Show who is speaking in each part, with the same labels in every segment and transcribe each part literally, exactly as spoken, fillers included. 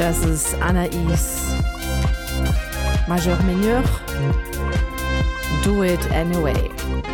Speaker 1: Das ist Anaïs Major Mineur, Do It Anyway.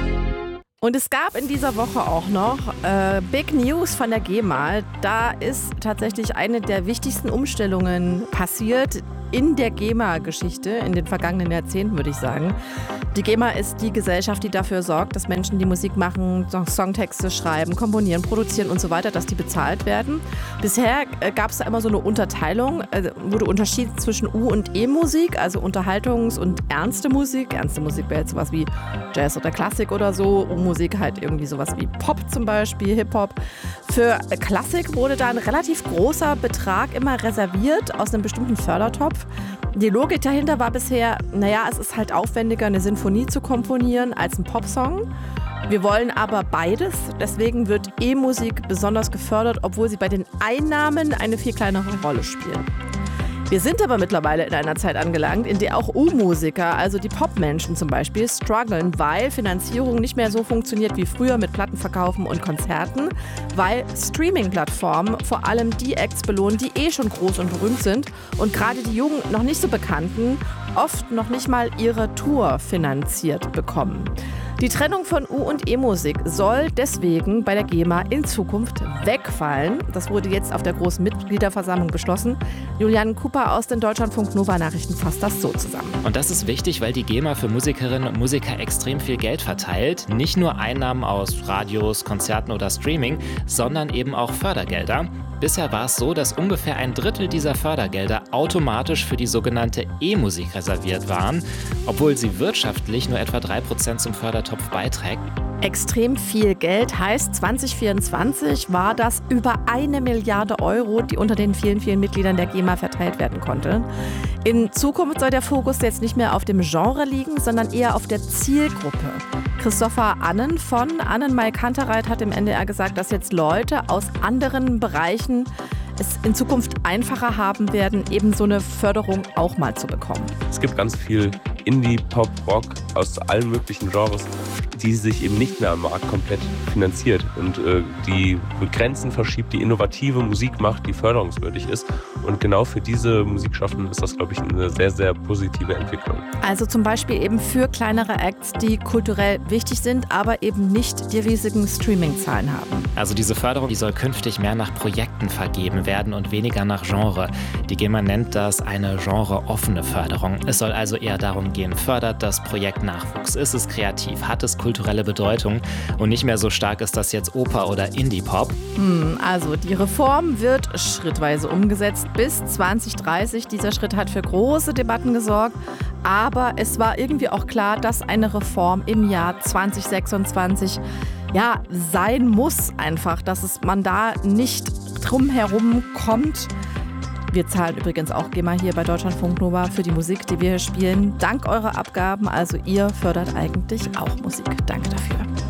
Speaker 1: Und es gab in dieser Woche auch noch äh, Big News von der GEMA. Da ist tatsächlich eine der wichtigsten Umstellungen passiert in der GEMA-Geschichte, in den vergangenen Jahrzehnten, würde ich sagen. Die GEMA ist die Gesellschaft, die dafür sorgt, dass Menschen, die Musik machen, Songtexte schreiben, komponieren, produzieren und so weiter, dass die bezahlt werden. Bisher äh, gab es da immer so eine Unterteilung, äh, wurde unterschieden zwischen U- und E-Musik, also Unterhaltungs- und ernste Musik. Ernste Musik wäre jetzt sowas wie Jazz oder Klassik oder so. U-Musik halt irgendwie sowas wie Pop zum Beispiel, Hip-Hop. Für Klassik wurde da ein relativ großer Betrag immer reserviert aus einem bestimmten Fördertopf. Die Logik dahinter war bisher, naja, es ist halt aufwendiger, eine Sinfonie zu komponieren als ein Popsong. Wir wollen aber beides, deswegen wird E-Musik besonders gefördert, obwohl sie bei den Einnahmen eine viel kleinere Rolle spielen. Wir sind aber mittlerweile in einer Zeit angelangt, in der auch U-Musiker, also die Popmenschen zum Beispiel, strugglen, weil Finanzierung nicht mehr so funktioniert wie früher mit Plattenverkaufen und Konzerten, weil Streaming-Plattformen vor allem die Acts belohnen, die eh schon groß und berühmt sind und gerade die jungen, noch nicht so bekannten oft noch nicht mal ihre Tour finanziert bekommen. Die Trennung von U- und E-Musik soll deswegen bei der GEMA in Zukunft wegfallen. Das wurde jetzt auf der großen Mitgliederversammlung beschlossen. Julian Cooper aus den Deutschlandfunk Nova Nachrichten fasst das so zusammen.
Speaker 2: Und das ist wichtig, weil die GEMA für Musikerinnen und Musiker extrem viel Geld verteilt. Nicht nur Einnahmen aus Radios, Konzerten oder Streaming, sondern eben auch Fördergelder. Bisher war es so, dass ungefähr ein Drittel dieser Fördergelder automatisch für die sogenannte E-Musik reserviert waren, obwohl sie wirtschaftlich nur etwa drei Prozent zum Fördertopf beiträgt.
Speaker 1: Extrem viel Geld heißt, zwanzig vierundzwanzig war das über eine Milliarde Euro, die unter den vielen, vielen Mitgliedern der GEMA verteilt werden konnte. In Zukunft soll der Fokus jetzt nicht mehr auf dem Genre liegen, sondern eher auf der Zielgruppe. Christopher Annen von Annenmai Kantereit hat im N D R gesagt, dass jetzt Leute aus anderen Bereichen es in Zukunft einfacher haben werden, eben so eine Förderung auch mal zu bekommen.
Speaker 3: Es gibt ganz viel Indie, Pop, Rock aus allen möglichen Genres, die sich eben nicht mehr am Markt komplett finanziert und äh, die Grenzen verschiebt, die innovative Musik macht, die förderungswürdig ist. Und genau für diese Musikschaffenden ist das, glaube ich, eine sehr, sehr positive Entwicklung.
Speaker 1: Also zum Beispiel eben für kleinere Acts, die kulturell wichtig sind, aber eben nicht die riesigen Streaming-Zahlen haben.
Speaker 2: Also diese Förderung, die soll künftig mehr nach Projekten vergeben werden und weniger nach Genre. Die GEMA nennt das eine genreoffene Förderung. Es soll also eher darum gehen, fördert das Projekt Nachwuchs? Ist es kreativ? Hat es kulturelle Bedeutung? Und nicht mehr so stark ist das jetzt Oper oder Indie-Pop.
Speaker 1: Hm, also die Reform wird schrittweise umgesetzt bis zwanzig dreißig. Dieser Schritt hat für große Debatten gesorgt. Aber es war irgendwie auch klar, dass eine Reform im Jahr zwanzig sechsundzwanzig ja, sein muss einfach, dass es, man da nicht drum herum kommt. Wir zahlen übrigens auch GEMA hier bei Deutschlandfunk Nova für die Musik, die wir hier spielen. Dank eurer Abgaben, also ihr fördert eigentlich auch Musik. Danke dafür.